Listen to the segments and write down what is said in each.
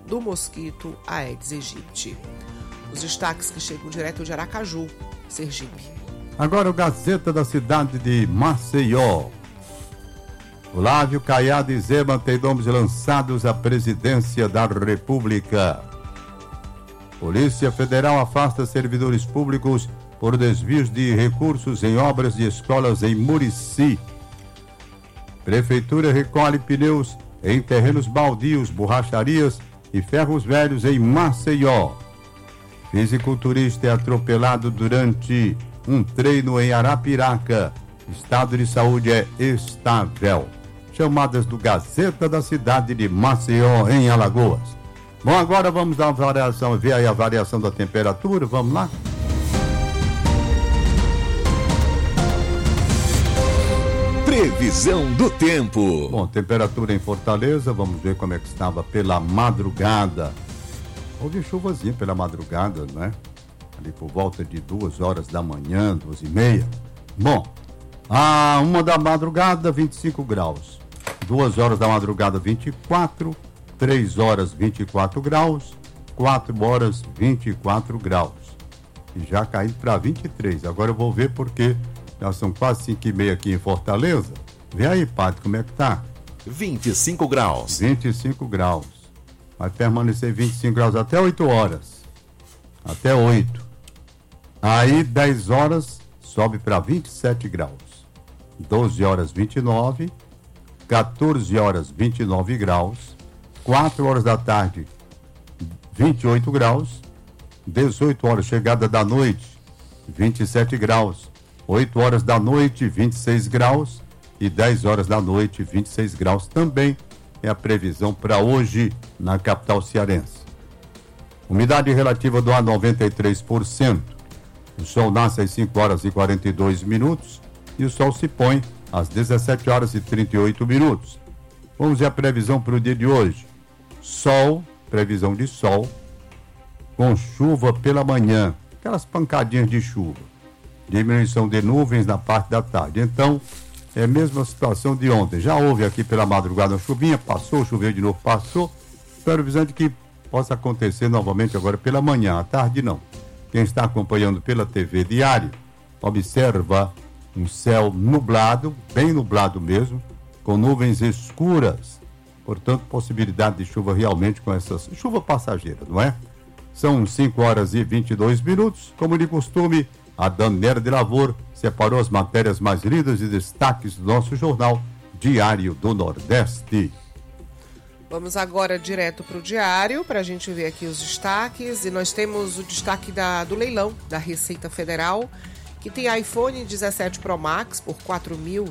do mosquito Aedes aegypti. Os destaques que chegam direto de Aracaju, Sergipe. Agora o Gazeta da cidade de Maceió. Flávio Caiado e Zema têm nomes lançados à presidência da República. Polícia Federal afasta servidores públicos por desvios de recursos em obras de escolas em Murici. Prefeitura recolhe pneus em terrenos baldios, borracharias e ferros velhos em Maceió. Fisiculturista é atropelado durante um treino em Arapiraca. Estado de saúde é estável. Chamadas do Gazeta da cidade de Maceió, em Alagoas. Bom, agora vamos dar uma variação, ver aí a variação da temperatura, vamos lá? Previsão do tempo. Bom, temperatura em Fortaleza, vamos ver como é que estava pela madrugada. Houve chuvazinha pela madrugada, né? Ali por volta de 2 horas da manhã, 2h30. Bom, a 1 da madrugada, 25 graus. 2 horas da madrugada, 24. 3 horas, 24 graus. 4 horas, 24 graus. E já caindo para 23. Agora eu vou ver porque já são quase 5h30 aqui em Fortaleza. Vê aí, Padre, como é que tá? 25 graus. 25 graus. Vai permanecer 25 graus até 8 horas. Até 8. Aí, 10 horas, sobe para 27 graus. 12 horas, 29. 14 horas, 29 graus. 4 horas da tarde, 28 graus. 18 horas, chegada da noite, 27 graus. 8 horas da noite, 26 graus. E 10 horas da noite, 26 graus também. É a previsão para hoje na capital cearense. Umidade relativa do ar 93%. O sol nasce às 5 horas e 42 minutos e o sol se põe às 17 horas e 38 minutos. Vamos ver a previsão para o dia de hoje. Sol, previsão de sol, com chuva pela manhã, aquelas pancadinhas de chuva. Diminuição de nuvens na parte da tarde. Então, é a mesma situação de ontem. Já houve aqui pela madrugada uma chuvinha, passou, choveu de novo, passou. Previsão de que possa acontecer novamente agora pela manhã, à tarde não. Quem está acompanhando pela TV Diário, observa um céu nublado, bem nublado mesmo, com nuvens escuras. Portanto, possibilidade de chuva realmente com essas... chuva passageira, não é? São 5 horas e 22 minutos. Como de costume, a Daniela de Lavor separou as matérias mais lidas e destaques do nosso jornal Diário do Nordeste. Vamos agora direto para o Diário, para a gente ver aqui os destaques. E nós temos o destaque do leilão da Receita Federal, que tem iPhone 17 Pro Max por R$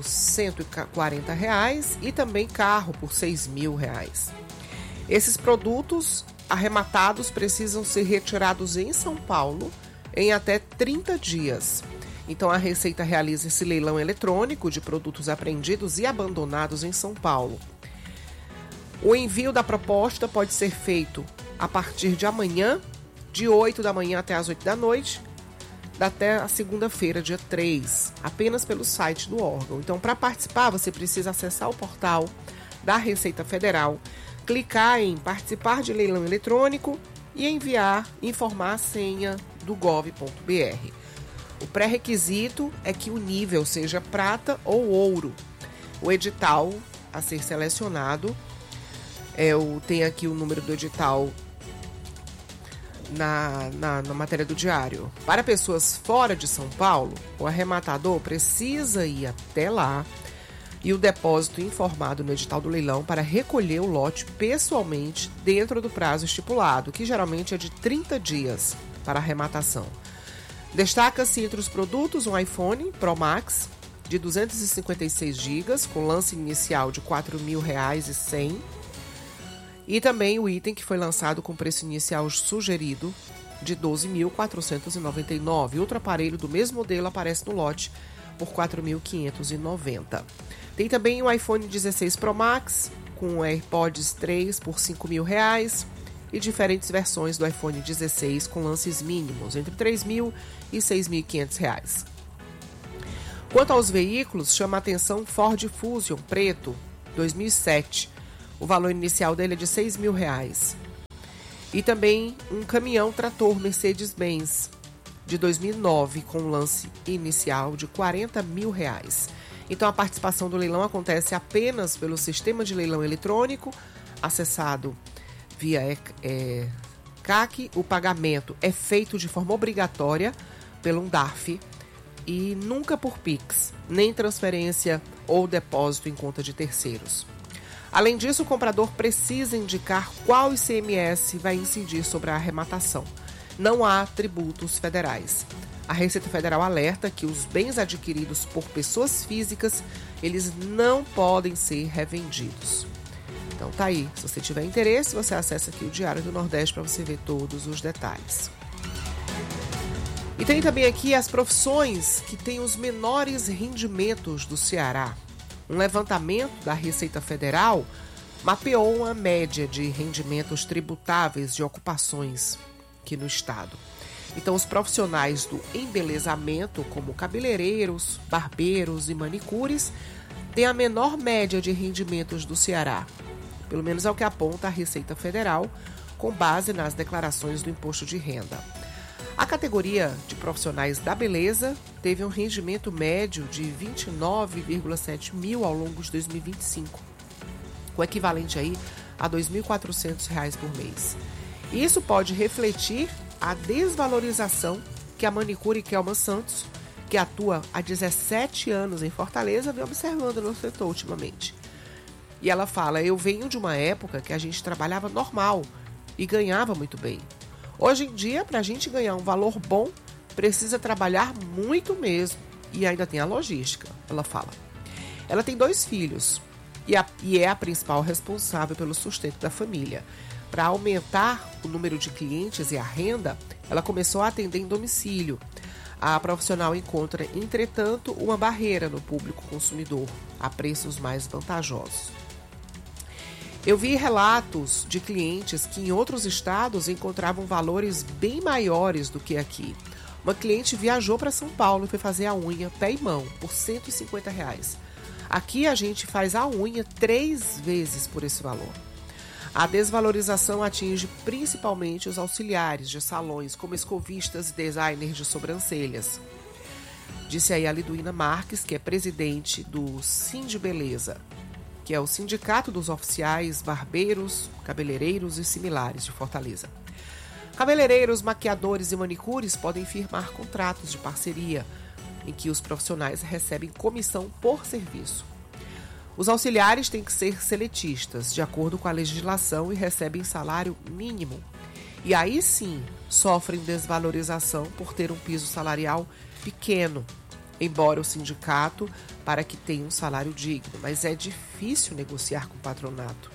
4.140 e também carro por R$ 6.000. Esses produtos arrematados precisam ser retirados em São Paulo em até 30 dias. Então, a Receita realiza esse leilão eletrônico de produtos apreendidos e abandonados em São Paulo. O envio da proposta pode ser feito a partir de amanhã, de 8 da manhã até as 8 da noite, até a segunda-feira, dia 3, apenas pelo site do órgão. Então, para participar, você precisa acessar o portal da Receita Federal, clicar em participar de leilão eletrônico e informar a senha do gov.br. O pré-requisito é que o nível seja prata ou ouro. O edital a ser selecionado, tem aqui o número do edital na matéria do Diário. Para pessoas fora de São Paulo, o arrematador precisa ir até lá e o depósito informado no edital do leilão para recolher o lote pessoalmente dentro do prazo estipulado, que geralmente é de 30 dias para arrematação. Destaca-se entre os produtos um iPhone Pro Max de 256 GB, com lance inicial de R$ 4.100. E também o item que foi lançado com preço inicial sugerido de R$ 12.499. Outro aparelho do mesmo modelo aparece no lote por R$ 4.590. Tem também o iPhone 16 Pro Max com AirPods 3 por R$ 5.000 e diferentes versões do iPhone 16 com lances mínimos entre R$ 3.000 e R$ 6.500. Quanto aos veículos, chama a atenção Ford Fusion preto 2007. O valor inicial dele é de R$ 6.000. E também um caminhão-trator Mercedes-Benz de 2009 com um lance inicial de R$40 mil. Então a participação do leilão acontece apenas pelo sistema de leilão eletrônico, acessado via CAC. O pagamento é feito de forma obrigatória pelo DARF e nunca por Pix, nem transferência ou depósito em conta de terceiros. Além disso, o comprador precisa indicar qual ICMS vai incidir sobre a arrematação. Não há tributos federais. A Receita Federal alerta que os bens adquiridos por pessoas físicas, eles não podem ser revendidos. Então tá aí, se você tiver interesse, você acessa aqui o Diário do Nordeste para você ver todos os detalhes. E tem também aqui as profissões que têm os menores rendimentos do Ceará. Um levantamento da Receita Federal mapeou uma média de rendimentos tributáveis de ocupações aqui no estado. Então, os profissionais do embelezamento, como cabeleireiros, barbeiros e manicures, têm a menor média de rendimentos do Ceará. Pelo menos é o que aponta a Receita Federal, com base nas declarações do imposto de renda. A categoria de profissionais da beleza teve um rendimento médio de R$ 29,7 mil ao longo de 2025, o equivalente aí a R$ 2.400 por mês. Isso pode refletir a desvalorização que a manicure Kelma Santos, que atua há 17 anos em Fortaleza, vem observando no setor ultimamente. E ela fala: eu venho de uma época que a gente trabalhava normal e ganhava muito bem. Hoje em dia, para a gente ganhar um valor bom, precisa trabalhar muito mesmo. E ainda tem a logística, ela fala. Ela tem 2 filhos e é a principal responsável pelo sustento da família. Para aumentar o número de clientes e a renda, ela começou a atender em domicílio. A profissional encontra, entretanto, uma barreira no público consumidor, a preços mais vantajosos. Eu vi relatos de clientes que em outros estados encontravam valores bem maiores do que aqui. Uma cliente viajou para São Paulo e foi fazer a unha pé e mão por R$150. Aqui a gente faz a unha 3 vezes por esse valor. A desvalorização atinge principalmente os auxiliares de salões, como escovistas e designers de sobrancelhas. Disse aí a Liduína Marques, que é presidente do Sindibeleza, que é o Sindicato dos Oficiais, Barbeiros, Cabeleireiros e Similares de Fortaleza. Cabeleireiros, maquiadores e manicures podem firmar contratos de parceria, em que os profissionais recebem comissão por serviço. Os auxiliares têm que ser seletistas, de acordo com a legislação, e recebem salário mínimo. E aí sim, sofrem desvalorização por ter um piso salarial pequeno, embora o sindicato para que tenha um salário digno, mas é difícil negociar com o patronato.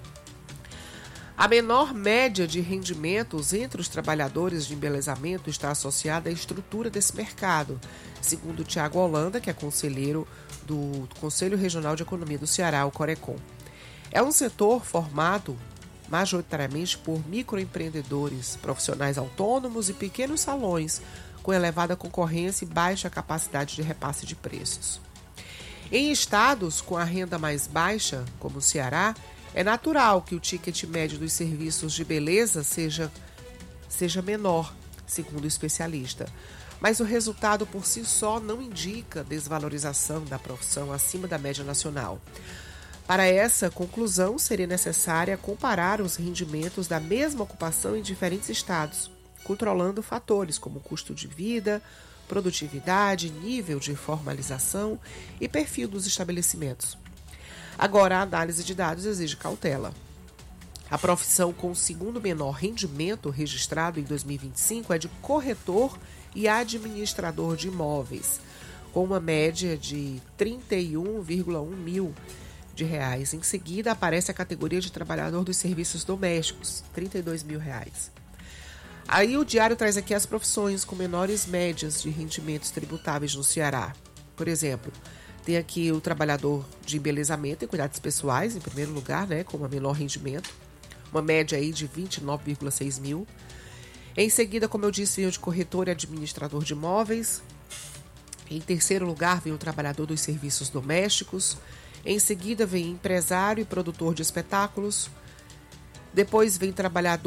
A menor média de rendimentos entre os trabalhadores de embelezamento está associada à estrutura desse mercado, segundo Tiago Holanda, que é conselheiro do Conselho Regional de Economia do Ceará, o Corecon. É um setor formado majoritariamente por microempreendedores, profissionais autônomos e pequenos salões, com elevada concorrência e baixa capacidade de repasse de preços. Em estados com a renda mais baixa, como o Ceará, é natural que o ticket médio dos serviços de beleza seja menor, segundo o especialista. Mas o resultado por si só não indica desvalorização da profissão acima da média nacional. Para essa conclusão, seria necessária comparar os rendimentos da mesma ocupação em diferentes estados, controlando fatores como custo de vida, produtividade, nível de formalização e perfil dos estabelecimentos. Agora, a análise de dados exige cautela. A profissão com o segundo menor rendimento registrado em 2025 é de corretor e administrador de imóveis, com uma média de R$ 31,1 mil. Em seguida, aparece a categoria de trabalhador dos serviços domésticos, R$ 32 mil. Aí o diário traz aqui as profissões com menores médias de rendimentos tributáveis no Ceará. Por exemplo, tem aqui o trabalhador de embelezamento e cuidados pessoais, em primeiro lugar, com o menor rendimento, uma média aí de R$ 29,6 mil. Em seguida, como eu disse, vem o de corretor e administrador de imóveis. Em terceiro lugar, vem o trabalhador dos serviços domésticos. Em seguida, vem empresário e produtor de espetáculos. Depois vem trabalhador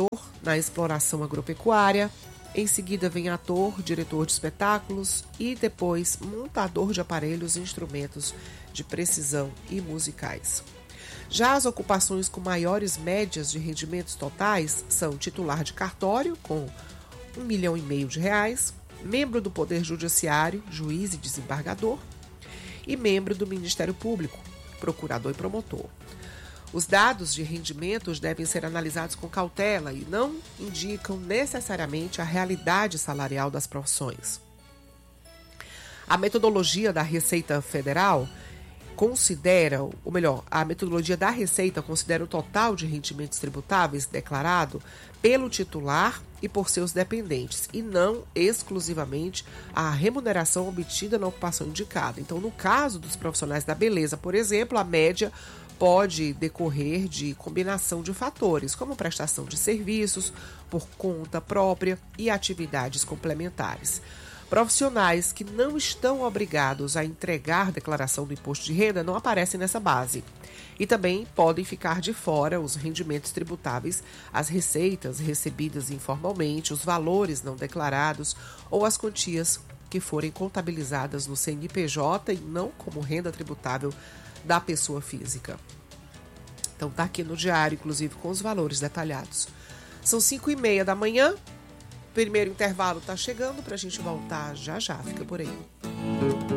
na exploração agropecuária. Em seguida vem ator, diretor de espetáculos e depois montador de aparelhos e instrumentos de precisão e musicais. Já as ocupações com maiores médias de rendimentos totais são titular de cartório, com R$1,5 milhão, membro do Poder Judiciário, juiz e desembargador, e membro do Ministério Público, procurador e promotor. Os dados de rendimentos devem ser analisados com cautela e não indicam necessariamente a realidade salarial das profissões. A metodologia da Receita Federal a metodologia da Receita considera o total de rendimentos tributáveis declarado pelo titular e por seus dependentes, e não exclusivamente a remuneração obtida na ocupação indicada. Então, no caso dos profissionais da beleza, por exemplo, a média pode decorrer de combinação de fatores, como prestação de serviços por conta própria e atividades complementares. Profissionais que não estão obrigados a entregar declaração do imposto de renda não aparecem nessa base. E também podem ficar de fora os rendimentos tributáveis, as receitas recebidas informalmente, os valores não declarados ou as quantias que forem contabilizadas no CNPJ e não como renda tributável da pessoa física. Então tá aqui no diário, inclusive com os valores detalhados. São 5h30 da manhã. Primeiro intervalo está chegando para a gente voltar já já. Fica por aí.